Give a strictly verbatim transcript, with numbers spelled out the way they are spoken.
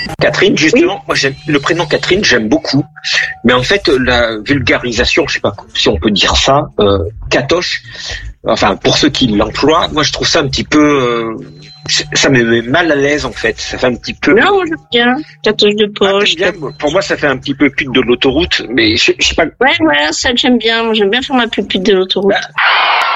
Catherine, justement, oui. moi j'aime le prénom Catherine, j'aime beaucoup, mais en fait la vulgarisation, je sais pas si on peut dire ça, euh, Catoche, enfin pour ceux qui l'emploient, moi je trouve ça un petit peu, euh, ça me met mal à l'aise en fait, ça fait un petit peu. Non, j'aime bien, Catoche de poche. Ah, bien, pour moi ça fait un petit peu pute de l'autoroute, mais je, je sais pas. Ouais, ouais, ça que j'aime bien, moi j'aime bien faire ma pupute de l'autoroute. Bah,